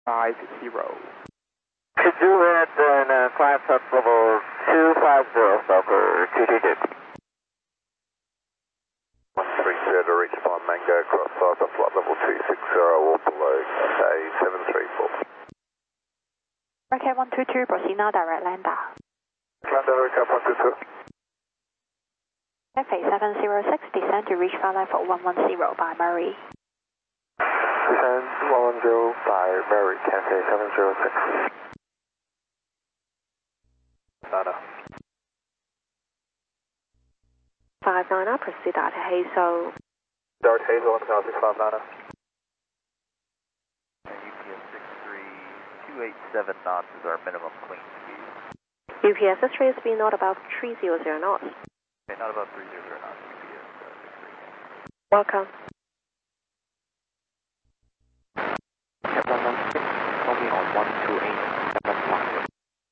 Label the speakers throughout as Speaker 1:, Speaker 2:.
Speaker 1: 50.
Speaker 2: Could you add climb up level 250, Falcon 222?
Speaker 3: 130 to reach upon Mango, cross over flight level 260, or below, SA 734.
Speaker 4: Rocket 122, proceed now, direct lander.
Speaker 3: Lander, Rocket 122.
Speaker 4: FA 706, descend to reach flight level 110 by Murray.
Speaker 3: Descend 110 by Murray, Cathay 706. Nana.
Speaker 4: 59, proceed out to Hazel.
Speaker 3: Dart Hazel, 1,065 Nana.
Speaker 5: UPS 63, 287 knots is our minimum clean speed.
Speaker 4: UPS 63 speed not above 300 knots.
Speaker 5: Okay, not above 300 knots, UPS 63.
Speaker 4: Welcome.
Speaker 1: Captain 16, call me on 12875.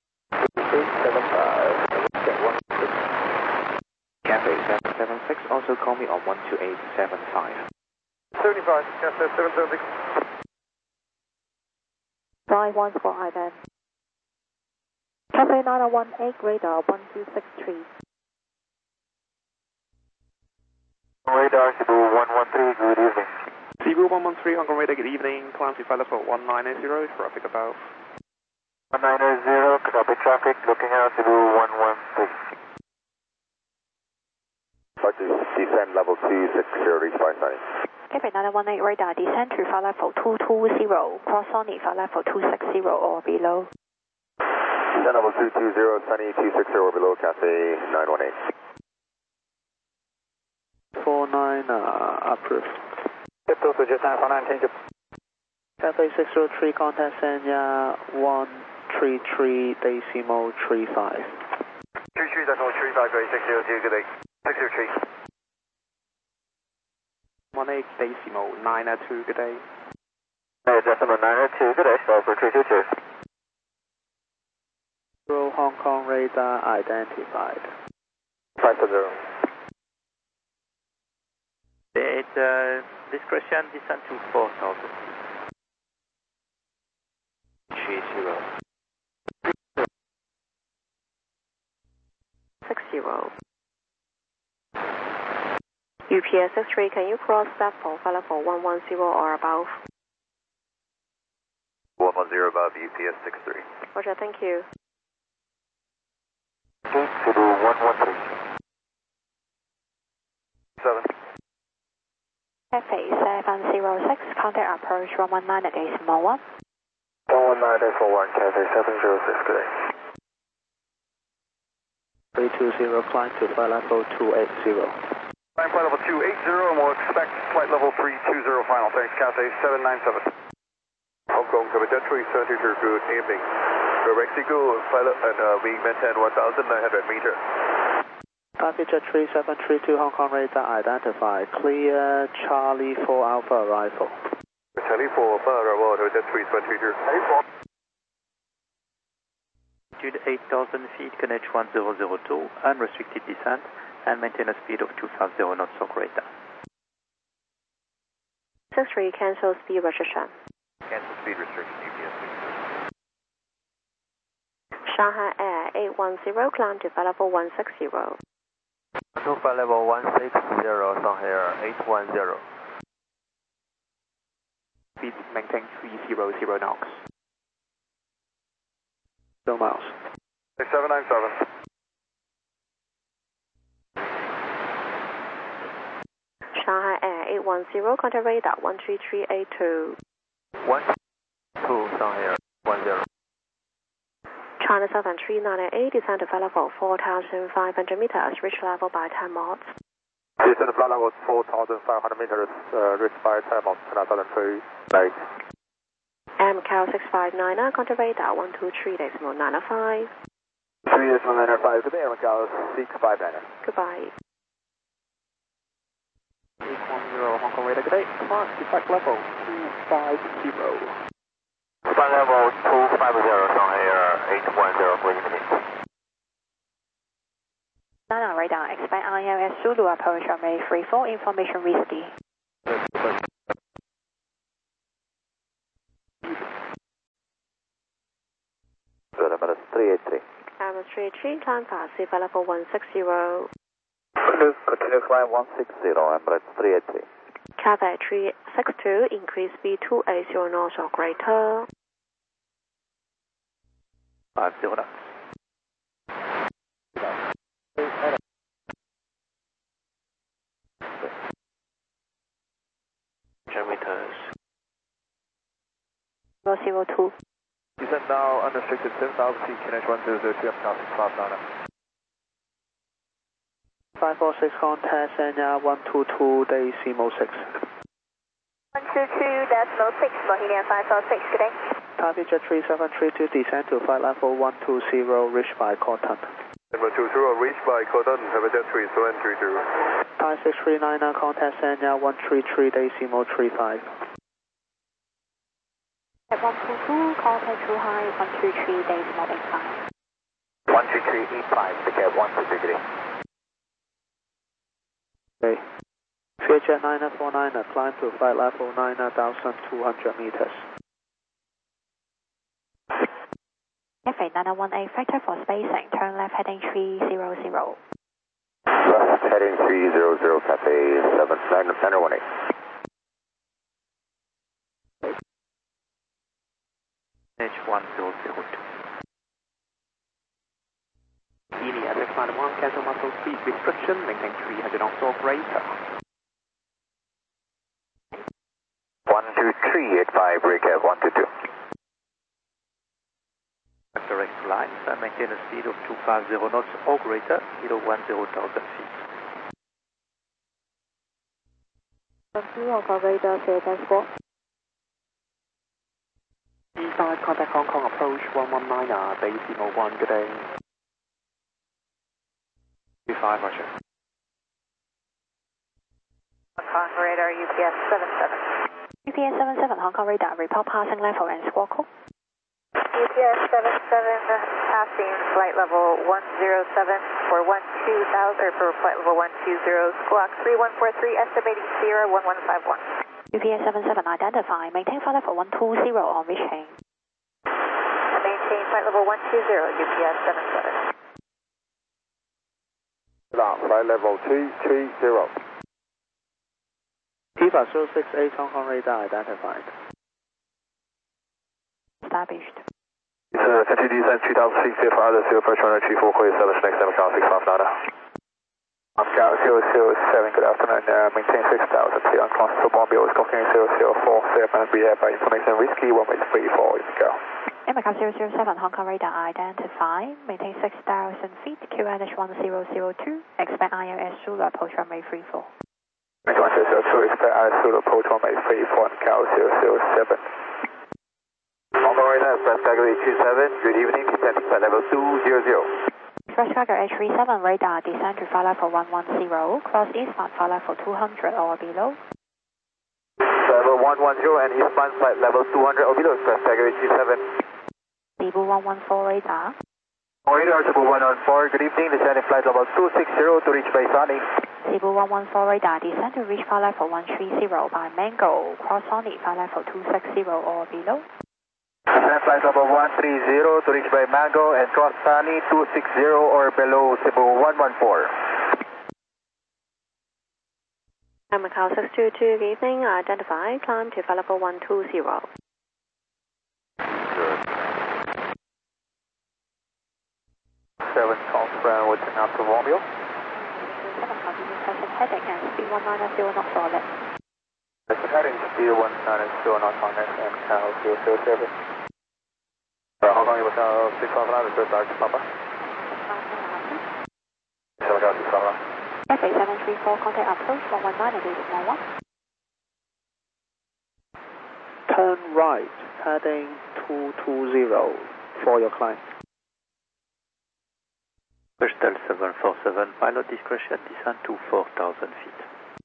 Speaker 3: 875, get 160.
Speaker 1: Cathay 776, also call me on 12875.
Speaker 3: 75, Cathay 776.
Speaker 4: Fly 1 for IDEN. Cathay 9018, radar 1263.
Speaker 2: Radar Cebu 113, good evening.
Speaker 1: Cebu 113, Hong Kong radar, good evening. Climb to flight level 1980, traffic about.
Speaker 2: 190, copy traffic, looking out Cebu 113.
Speaker 3: Descend level 260, reach by sign.
Speaker 4: Cathay 9018, radar descend to flight level 220, cross Sony flight level 260 or below.
Speaker 3: Descend level 220, Sunny 260 or below, Cathay 918.
Speaker 1: 49, approved.
Speaker 3: Crypto to Japan 49, change up.
Speaker 1: Cathay 603, contact Sanya 133 decimal 35.
Speaker 3: 33.35, great, 602, good day. 603.
Speaker 1: 18 decimal 902, good day.
Speaker 2: Decimal 902, good day, Falcon 322.
Speaker 1: Hong Kong radar identified.
Speaker 3: 5-0.
Speaker 5: Discretion descend to 4,000.
Speaker 4: 60. UPS 63, can you cross that for flight level 110 or above?
Speaker 3: 110 above UPS 63.
Speaker 4: Roger, thank you.
Speaker 2: Cebu 113.
Speaker 3: 7.
Speaker 4: FA 706, contact approach 119 decimal 1.
Speaker 3: 119.1, Cathay 706, good day.
Speaker 1: 320, climb to flight level 280.
Speaker 3: Climb flight level 280 and we'll expect flight level 320 final. Thanks, Cathay 797. Hong Kong, Commodore 332, good evening. Direct go, pilot and we maintain 1,900 meters.
Speaker 1: Passenger 3732 Hong Kong radar identified. Clear Charlie 4 Alpha arrival.
Speaker 3: Charlie 4 Alpha arrival, Commodore 3732.
Speaker 5: Altitude 8,000 feet, connect 1002, unrestricted descent, and maintain a speed of 250 knots on radar.
Speaker 4: 63, cancel speed restriction.
Speaker 5: Cancel speed restriction, UPS 63.
Speaker 4: Shanghai Air 810, climb to flight level 160.
Speaker 5: To flight level 160, Shanghai Air 810.
Speaker 1: Speed maintain 300 knots. 2 miles.
Speaker 3: 797.
Speaker 4: Shanghai Air 810, contact radar 13382.
Speaker 5: 12, Shanghai Air 10.
Speaker 4: China Southern 398, descend to flight level 4,500 meters, reach level by 10 knots.
Speaker 3: Descend flight level 4,500 meters, reach by 10 knots, China Southern 398.
Speaker 4: MCAL 659, contact radar 123.905.
Speaker 3: 3.905, good day, MCAL 659.
Speaker 4: Goodbye.
Speaker 1: 810 Hong Kong radar, good day. Climb to flight level 250.
Speaker 2: Flight level 250, Shanghai Air 810, good evening.
Speaker 4: Nana radar, expect ILS Zulu approach on May 34, information risky.
Speaker 2: Good, Emirates 383.
Speaker 4: Emirates 383, climb fast, flight level 160.
Speaker 2: Continue climb 160, Emirates 383.
Speaker 4: Cathay 362, increase speed 280 knots or greater.
Speaker 5: 50 knots. Meters.
Speaker 4: 002.
Speaker 3: Descent now unrestricted 7,000 feet, QNH 1002, MCAL 659.
Speaker 1: 546 contact Sanya 122 decimal 6.
Speaker 6: 122.6, Bohemian 546, good day.
Speaker 1: Taipei Jet 3732, descend to flight level 120, reached by Cotton.
Speaker 3: 120, reached by Cotton, have a Jet 3732.
Speaker 1: Thai 639, contact Sanya 133 decimal 35.
Speaker 4: At 122, contact too high 133 decimal 85.
Speaker 2: 13385, ticket 123.
Speaker 1: Okay. Vietjet 949, climb to flight level 9,200 meters.
Speaker 4: FA 918, factor for spacing, turn left heading 300.
Speaker 2: Left heading 300, Cathay 7918.
Speaker 5: H1002.
Speaker 7: India Flight 1, cancel muscle speed restriction, maintain 300 knots or greater.
Speaker 2: 12385, break at 122.
Speaker 5: Direct lines and maintain a speed of 250 knots or greater, below 10,000 feet.
Speaker 4: Radar, squawk.
Speaker 7: East contact Hong Kong approach 119, decimal 1, good day.
Speaker 5: 35, roger.
Speaker 6: Hong Kong radar, UPS 77.
Speaker 4: UPS 77, Hong Kong radar, report passing level and squawk code.
Speaker 6: UPS 77, passing flight level 107 for 12,000, or for flight level 120, squawk 3143, estimating Sierra 1151.
Speaker 4: UPS 77, identify, maintain flight level 120 on reaching.
Speaker 6: Maintain flight level 120, UPS 77.
Speaker 3: Flight level 230.
Speaker 1: EVA 068, Hong Kong radar identified.
Speaker 4: Established.
Speaker 3: Continue descent 2,000 feet, clear for other 0 first runner 34, clear 7, next MCAL 659. MCAL 007, good afternoon, maintain 6,000 feet on climb to Bombay, Scorpion 004, clear and be by information risky, 1 way 34, go.
Speaker 4: MCAL 007, Hong Kong radar identified, maintain 6,000 feet, QNH 1002, expect ILS Zulu approach runway 34.
Speaker 3: 1002, expect ILS Zulu approach runway 34, MCAL 007. Hong Kong radar, Express Cargo 827, good evening, descend to flight level 200.
Speaker 4: Express Cargo H37 radar, descend to flight level 110, cross eastbound flight level 200 or below.
Speaker 3: Level 110 and eastbound flight level 200 or below, Express Cargo 827.
Speaker 4: Cebu 114 radar.
Speaker 3: Radar Cebu 114, good evening, descending flight level 260 to reach Baisani.
Speaker 4: Cebu 114 radar, descend to reach flight level 130 by Mango, cross only flight level 260 or below.
Speaker 3: Descend flight level 130 to reach by Mango and cross Sani 260 or below Cebu 114.
Speaker 4: Macau 622, good evening, identify, climb to flight level 120.
Speaker 5: Good.
Speaker 3: 7 confirm with an after Romeo.
Speaker 4: 7 continue present heading and speed 190 knots or less.
Speaker 3: Present heading speed 190 knots on next MCAL 007. Hong Kong Macau 659, request back to Papa. 659.
Speaker 4: FA 734, contact approach 119 decimal 1.
Speaker 1: Turn right, heading 220 for your climb.
Speaker 5: Bristol 747, pilot discretion, descend to 4,000 feet.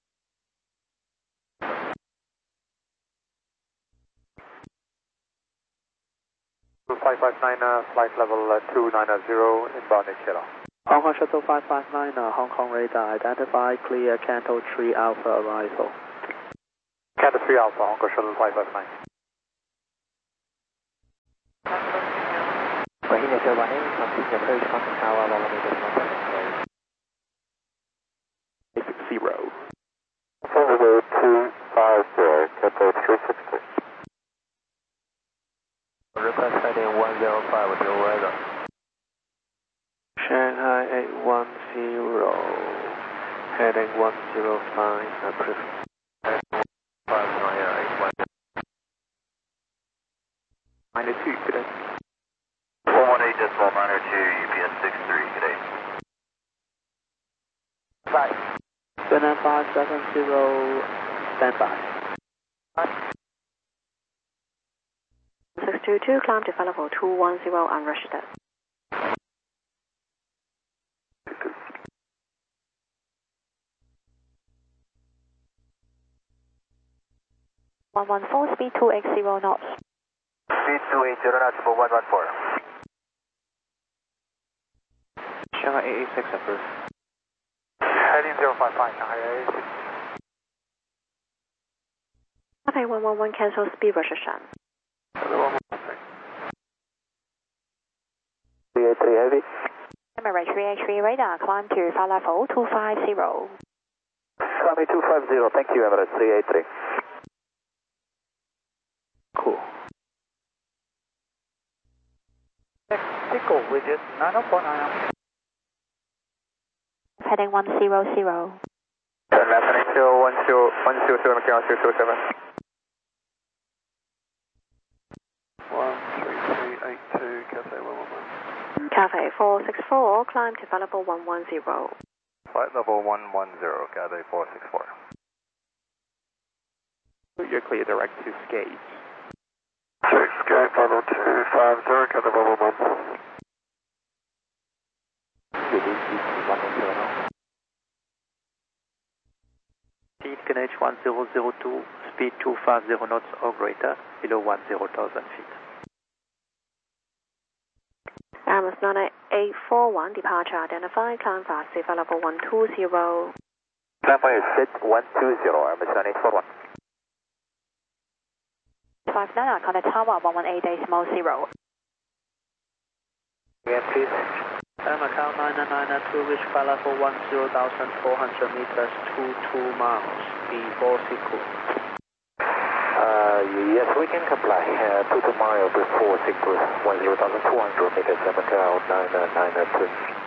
Speaker 3: Flight 559, flight level 290, inbound Nichela.
Speaker 1: Hong Kong Shuttle 559, Hong Kong radar identified, clear Canto 3 Alpha arrival.
Speaker 3: Canto 3 Alpha, Hong Kong Shuttle 559.
Speaker 5: Bohemian
Speaker 1: Roger, running, continue approach, contact tower, 11 meters, 170.
Speaker 3: 0. Tango 250, Cathay 360.
Speaker 2: Request heading 105, deal weather.
Speaker 1: Shanghai 810, heading 105, approved.
Speaker 2: 5 here, 810.
Speaker 7: 92, good day.
Speaker 2: 118.92, UPS 63, good day.
Speaker 1: 7570, stand by.
Speaker 6: 622, climb to flight level 210, unregistered.
Speaker 4: Speed 280 knots.
Speaker 2: Speed 280 knots for 114.
Speaker 1: Shanghai 886, approved.
Speaker 2: Heading 055, Shanghai 886.
Speaker 6: Cathay 111, cancel speed restriction.
Speaker 2: 383 heavy.
Speaker 4: Emirates 383 radar, climb to flight level 250.
Speaker 2: Climb 250, thank you, Emirates 383.
Speaker 1: Cool.
Speaker 5: Mexico, widget 90.9.
Speaker 4: Heading 100.
Speaker 2: Turn left heading 107, Macau 207.
Speaker 3: 13382, Cathay 111.
Speaker 6: Cathay 464, climb to flight level 110.
Speaker 3: Flight level 110, Cathay 464.
Speaker 7: You're clear direct to Skate.
Speaker 3: 6, Sky Final 250, Cathay 111.
Speaker 5: Speed KNH 1002, speed 250 knots or greater, below 10,000 feet.
Speaker 6: Airbus 98841, departure identified, climb fast to flight level 120.
Speaker 2: Climb fire set 120, Airbus 9841.
Speaker 4: 59, contact tower 118.0.
Speaker 2: Again, please.
Speaker 1: Macau 992, reach flight level 10,400 meters, 22 miles, before sequence.
Speaker 2: Yes, we can comply. 22 miles before sequence, 10,200 meters, Macau 992.